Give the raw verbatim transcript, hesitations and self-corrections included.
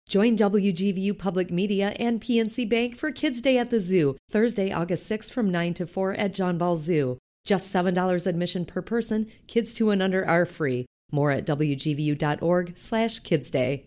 Join W G V U Public Media and P N C Bank for Kids Day at the Zoo, Thursday, August sixth from nine to four at John Ball Zoo. Just seven dollars admission per person. Kids two and under are free. More at W G V U dot org slash Kids Day.